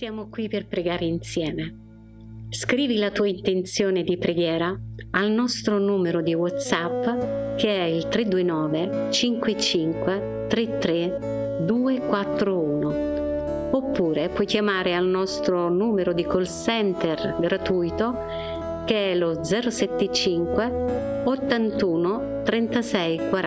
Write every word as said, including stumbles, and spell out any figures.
Siamo qui per pregare insieme. Scrivi la tua intenzione di preghiera al nostro numero di WhatsApp che è il tre due nove cinque cinque tre tre due quattro uno, oppure puoi chiamare al nostro numero di call center gratuito che è lo zero sette cinque ottantuno trentasei quaranta.